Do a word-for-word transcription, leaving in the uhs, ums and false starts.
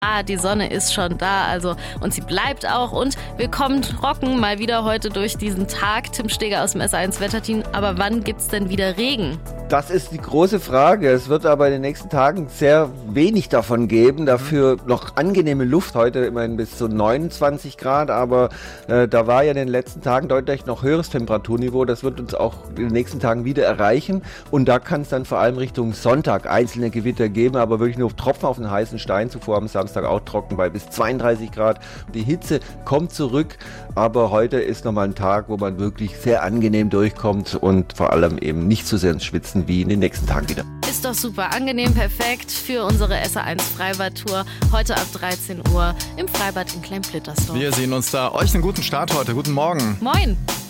Ja, die Sonne ist schon da, also und sie bleibt auch. Und wir kommen trocken mal wieder heute durch diesen Tag. Tim Steger aus dem S eins Wetterteam. Aber wann gibt's denn wieder Regen? Das ist die große Frage. Es wird aber in den nächsten Tagen sehr wenig davon geben. Dafür noch angenehme Luft. Heute immerhin bis zu neunundzwanzig Grad. Aber äh, da war ja in den letzten Tagen deutlich noch höheres Temperaturniveau. Das wird uns auch in den nächsten Tagen wieder erreichen. Und da kann es dann vor allem Richtung Sonntag einzelne Gewitter geben. Aber wirklich nur Tropfen auf den heißen Stein. Zuvor am Samstag auch trocken bei bis zweiunddreißig Grad. Die Hitze kommt zurück. Aber heute ist nochmal ein Tag, wo man wirklich sehr angenehm durchkommt. Und vor allem eben nicht so sehr ins Schwitzen wie in den nächsten Tagen wieder. Ist doch super, angenehm, perfekt für unsere S A eins Freibad-Tour. Heute ab dreizehn Uhr im Freibad in Klein-Plittersdorf. Wir sehen uns da. Euch einen guten Start heute. Guten Morgen. Moin.